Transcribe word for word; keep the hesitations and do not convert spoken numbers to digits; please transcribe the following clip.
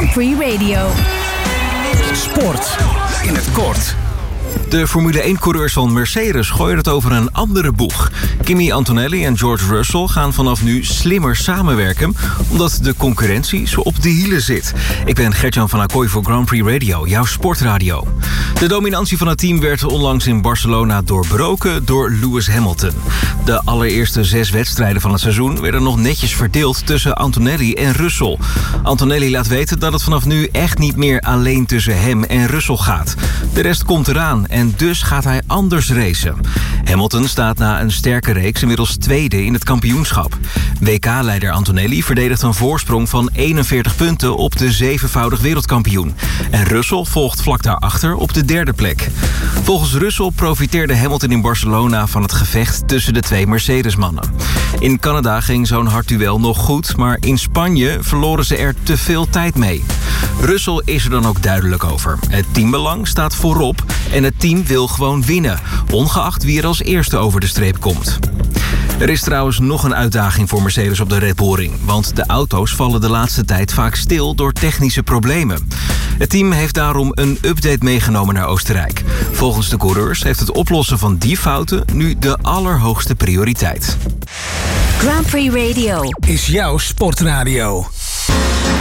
Grand Prix Radio. Sport in het kort. De Formule één-coureurs van Mercedes gooien het over een andere boeg. Kimi Antonelli en George Russell gaan vanaf nu slimmer samenwerken, omdat de concurrentie zo op de hielen zit. Ik ben Gert-Jan van Acquoy voor Grand Prix Radio, jouw sportradio. De dominantie van het team werd onlangs in Barcelona doorbroken door Lewis Hamilton. De allereerste zes wedstrijden van het seizoen werden nog netjes verdeeld tussen Antonelli en Russell. Antonelli laat weten dat het vanaf nu echt niet meer alleen tussen hem en Russell gaat. De rest komt eraan en dus gaat hij anders racen. Hamilton staat na een sterke reeks inmiddels tweede in het kampioenschap. W K-leider Antonelli verdedigt een voorsprong van eenenveertig punten op de zevenvoudig wereldkampioen. En Russell volgt vlak daarachter op de derde plek. Volgens Russell profiteerde Hamilton in Barcelona van het gevecht tussen de twee Mercedes-mannen. In Canada ging zo'n hard duel nog goed, maar in Spanje verloren ze er te veel tijd mee. Russell is er dan ook duidelijk over. Het teambelang staat voorop en het team wil gewoon winnen, ongeacht wie er als eerste over de streep komt. Er is trouwens nog een uitdaging voor Mercedes op de Red Bull Ring, want de auto's vallen de laatste tijd vaak stil door technische problemen. Het team heeft daarom een update meegenomen naar Oostenrijk. Volgens de coureurs heeft het oplossen van die fouten nu de allerhoogste prioriteit. Grand Prix Radio Is jouw sportradio.